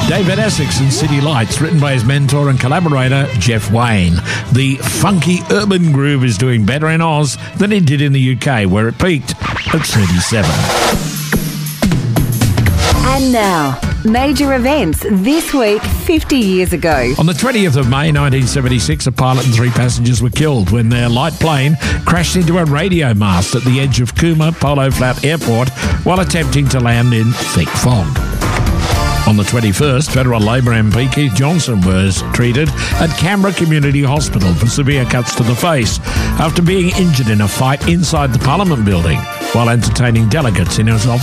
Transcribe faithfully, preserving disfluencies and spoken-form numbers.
David Essex and City Lights, written by his mentor and collaborator, Jeff Wayne. The funky urban groove is doing better in Oz than it did in the U K, where it peaked at thirty-seven. And now, major events this week fifty years ago. On the twentieth of May nineteen seventy-six, a pilot and three passengers were killed when their light plane crashed into a radio mast at the edge of Cooma Polo Flat Airport while attempting to land in thick fog. On the twenty-first, Federal Labor M P Keith Johnson was treated at Canberra Community Hospital for severe cuts to the face after being injured in a fight inside the Parliament building while entertaining delegates in his office.